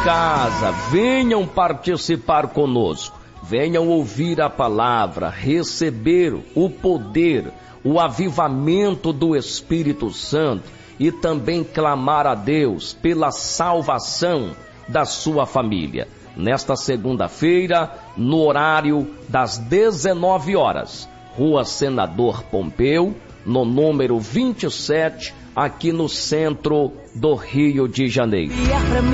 casa, venham participar conosco, venham ouvir a palavra, receber o poder, o avivamento do Espírito Santo e também clamar a Deus pela salvação da sua família. Nesta segunda-feira, no horário das 19 horas, Rua Senador Pompeu, no número 27, aqui no centro do Rio de Janeiro.